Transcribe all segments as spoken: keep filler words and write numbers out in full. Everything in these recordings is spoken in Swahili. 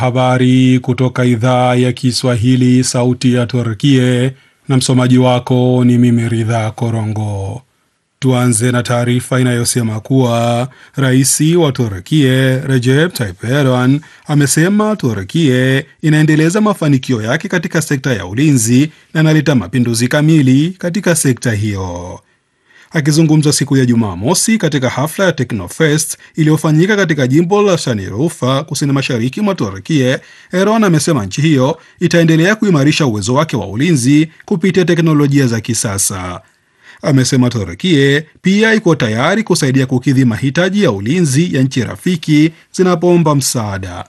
Habari kutoka idhaa ya Kiswahili, sauti ya Turkie, na msomaji wako ni mimi Ridha Korongo. Tuanze na taarifa inayosema kuwa rais wa Turkie Recep Tayyip Erdogan amesema Turkie inaendeleza mafanikio yake katika sekta ya ulinzi na inaleta mapinduzi kamili katika sekta hiyo. Akizungumza siku ya Jumamosi katika hafla ya Teknofest iliyofanyika katika jimbo la Şanlıurfa kusini mashariki mwa Turkie, Erdogan amesema nchi hiyo itaendelea kuimarisha uwezo wake wa ulinzi kupitia teknolojia za kisasa. Amesema Turkie pia iko tayari kusaidia kukidhi mahitaji ya ulinzi ya nchi rafiki zinapoomba msaada.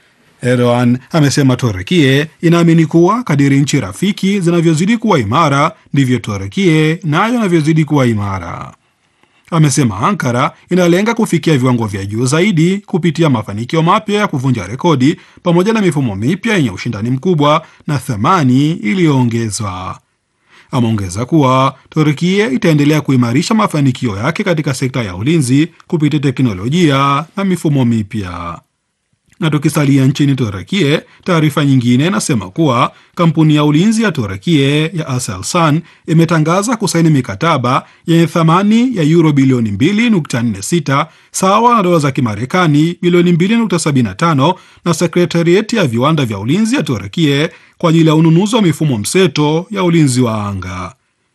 Erdogan amesema Turkie inaamini kuwa kadiri nchi rafiki zinavyozidi kuwa imara ndivyo Turkie nayo inavyozidi kuwa imara. Amesema Ankara inalenga kufikia viwango vya juu zaidi kupitia mafanikio mapya ya kuvunja rekodi pamoja na mifumo mipya yenye ushindani mkubwa na thamani iliyoongezwa. Ameongeza kuwa Turkie itaendelea kuimarisha mafanikio yake katika sekta ya ulinzi kupitia teknolojia na mifumo mipya. Na tukisalia nchini Turkie, taarifa nyingine inasema kuwa kampuni ya ulinzi ya Turkie ya Aselsan imetangaza kusaini mikataba yenye thamani ya euro bilioni mbili nukta nne sita sawa na dola za Kimarekani bilioni mbili nukta sabini na tano na sekretarieti ya viwanda vya ulinzi ya Turkie kwa ajili ya ununuzi wa mifumo mseto ya ulinzi wa anga.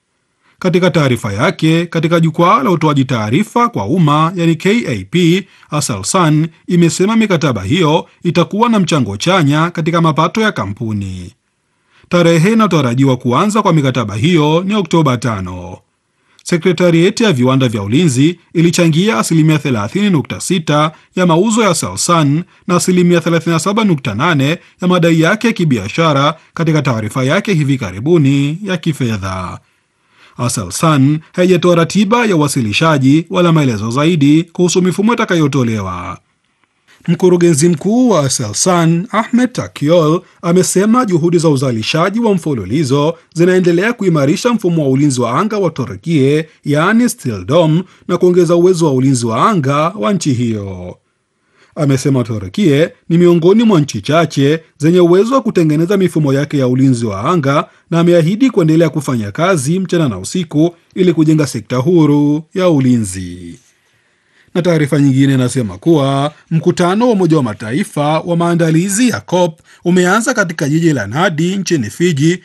Katika taarifa yake katika jukwaa la utoaji taarifa kwa umma yani K A P, Aselsan imesema mikataba hiyo itakuwa na mchango chanya katika mapato ya kampuni. Tarehe inayotarajiwa kuanza kwa mikataba hiyo ni Oktoba tano. Sekretarieti ya viwanda vya ulinzi ilichangia asilimia thelathini nukta sita ya mauzo ya Aselsan na asilimia thelathini na saba nukta nane ya madai yake ya kibiashara katika taarifa yake hivi karibuni ya kifedha. Aselsan haijatoa ratiba ya uwasilishaji wala maelezo zaidi kuhusu mifumo itakayotolewa. Mkurugenzi mkuu wa Aselsan Ahmet Takyol amesema juhudi za uzalishaji wa mfululizo zinaendelea kuimarisha mfumo wa ulinzi wa anga wa Turkie, yaani Steel Dome, na kuongeza uwezo wa ulinzi wa anga wa nchi hiyo. Amesema Turkie ni miongoni mwa nchi chache zenye uwezo wa kutengeneza mifumo yake ya ulinzi wa anga na ameahidi kuendelea kufanya kazi mchana na usiku ili kujenga sekta huru ya ulinzi. Na taarifa nyingine inasema kuwa mkutano wa Umoja wa Mataifa wa maandalizi ya COP umeanza katika jiji la Nadi nchini Fiji